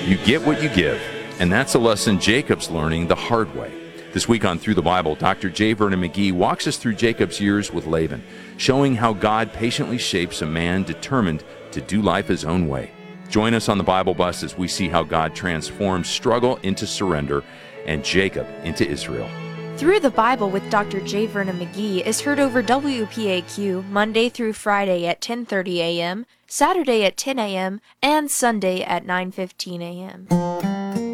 You get what you give, and that's a lesson Jacob's learning the hard way. This week on Through the Bible, Dr. J. Vernon McGee walks us through Jacob's years with Laban, showing how God patiently shapes a man determined to do life his own way. Join us on the Bible Bus as we see how God transforms struggle into surrender and Jacob into Israel. Through the Bible with Dr. J. Vernon McGee is heard over WPAQ Monday through Friday at 10:30 a.m., Saturday at 10 a.m., and Sunday at 9:15 a.m.